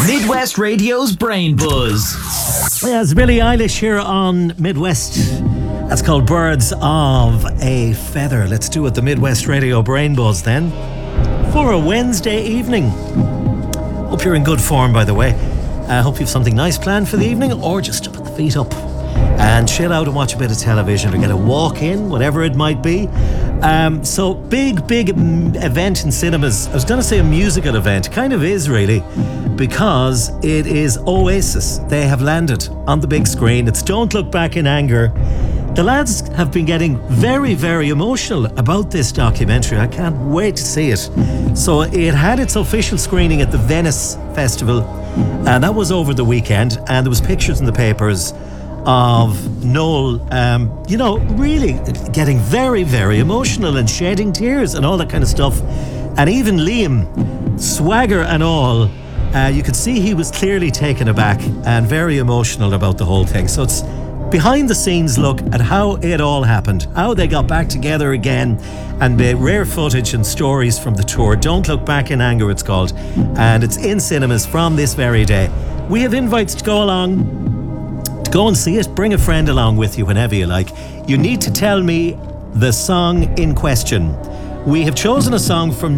Midwest Radio's Brain Buzz. Yeah, it's Billie Eilish here on Midwest. That's called Birds of a Feather. Let's do it, the Midwest Radio Brain Buzz then. For a Wednesday evening. Hope you're in good form, by the way. Hope you have something nice planned for the evening, or just to put the feet up and chill out and watch a bit of television or get a walk in, whatever it might be. So big event in cinemas. I was going to say a musical event. Kind of is, really, because it is Oasis. They have landed on the big screen. It's Don't Look Back in Anger. The lads have been getting very emotional about this documentary. I can't wait to see it. So it had its official screening at the Venice Festival, and that was over the weekend, and there was pictures in the papers of Noel, really getting very emotional and shedding tears and all that kind of stuff. And even Liam, swagger and all, you could see he was clearly taken aback and very emotional about the whole thing. So it's behind the scenes look at how it all happened, how they got back together again, and the rare footage and stories from the tour. Don't Look Back in Anger, it's called, and it's in cinemas from this very day. We have invites to go along. Go and see it. Bring a friend along with you whenever you like. You need to tell me the song in question. We have chosen a song from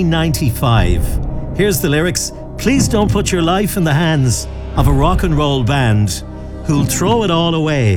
1995. Here's the lyrics. Please don't put your life in the hands of a rock and roll band who'll throw it all away.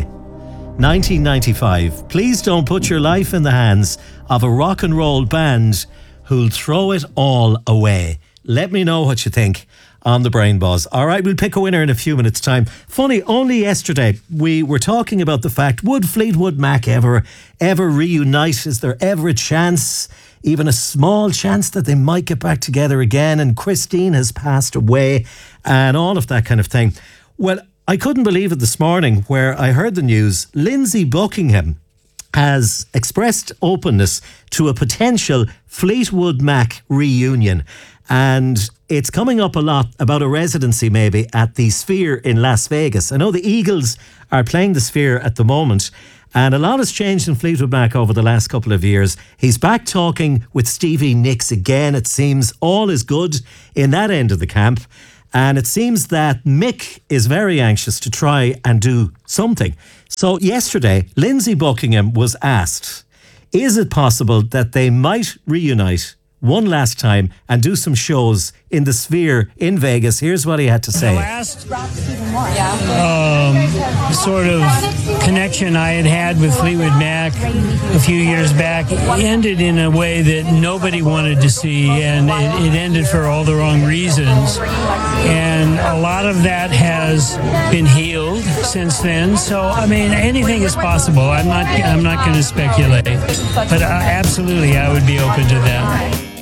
1995. Please don't put your life in the hands of a rock and roll band who'll throw it all away. Let me know what you think on the Brain Buzz. All right, we'll pick a winner in a few minutes' time. Funny, only yesterday we were talking about the fact, would Fleetwood Mac ever reunite? Is there ever a chance, even a small chance, that they might get back together again? And Christine has passed away and all of that kind of thing. Well, I couldn't believe it this morning where I heard the news. Lindsay Buckingham has expressed openness to a potential Fleetwood Mac reunion. And it's coming up a lot about a residency maybe at the Sphere in Las Vegas. I know the Eagles are playing the Sphere at the moment, and a lot has changed in Fleetwood Mac over the last couple of years. He's back talking with Stevie Nicks again. It seems all is good in that end of the camp. And it seems that Mick is very anxious to try and do something. So yesterday, Lindsay Buckingham was asked, is it possible that they might reunite one last time and do some shows in the Sphere in Vegas? Here's what he had to say. The last sort of connection I had with Fleetwood Mac a few years back ended in a way that nobody wanted to see, and it ended for all the wrong reasons. And a lot of that has been healed since then. So, I mean, anything is possible. I'm not going to speculate, but absolutely I would be open to that.